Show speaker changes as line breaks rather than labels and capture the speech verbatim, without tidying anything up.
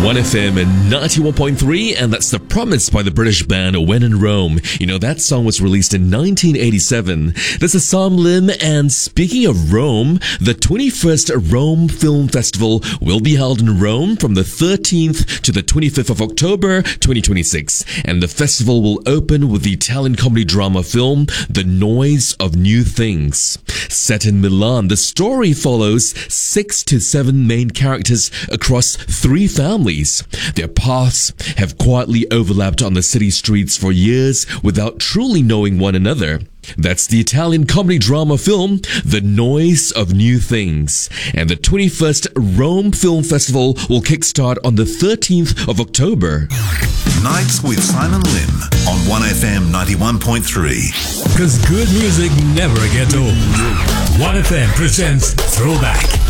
one F M ninety-one point three, and that's The Promise by the British band When in Rome. You know, that song was released in nineteen eighty-seven. This is Sam Lim, and speaking of Rome, the twenty-first Rome Film Festival will be held in Rome from the thirteenth to the twenty-fifth of October twenty twenty-six, and the festival will open with the Italian comedy drama film The Noise of New Things. Set in Milan, the story follows six to seven main characters across three families. Their paths have quietly overlapped on the city streets for years without truly knowing one another. That's the Italian comedy drama film, The Noise of New Things. And the twenty-first Rome Film Festival will kickstart on the thirteenth of October.
Nights with Simon Lim on one F M ninety-one point three.
Because good music never gets old. one F M presents Throwback.